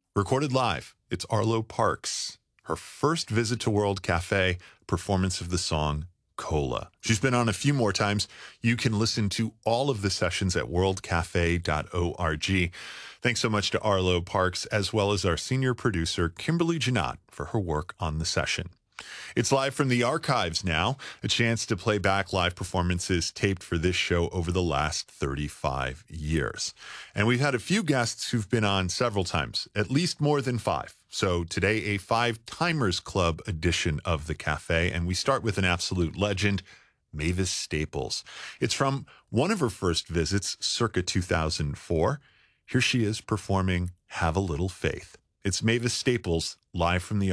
Recorded live, it's Arlo Parks. Her first visit to World Cafe, performance of the song Cola. She's been on a few more times. You can listen to all of the sessions at worldcafe.org. Thanks so much to Arlo Parks, as well as our senior producer, Kimberly Janot, for her work on the session. It's live from the archives now, a chance to play back live performances taped for this show over the last 35 years. And we've had a few guests who've been on several times, at least more than 5. So today, a 5 Timers Club edition of the cafe, and we start with an absolute legend, Mavis Staples. It's from one of her first visits, circa 2004. Here she is performing Have a Little Faith. It's Mavis Staples, live from the